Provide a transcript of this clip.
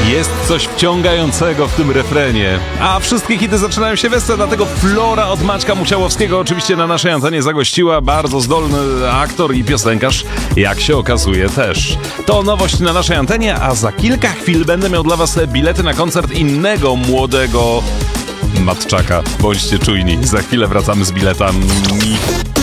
Jest coś wciągającego w tym refrenie. A wszystkie hity zaczynają się wesele, dlatego Flora od Maćka Musiałowskiego oczywiście na naszej antenie zagościła. Bardzo zdolny aktor i piosenkarz, jak się okazuje też. To nowość na naszej antenie, a za kilka chwil będę miał dla was bilety na koncert innego młodego Matczaka. Bądźcie czujni, za chwilę wracamy z biletami.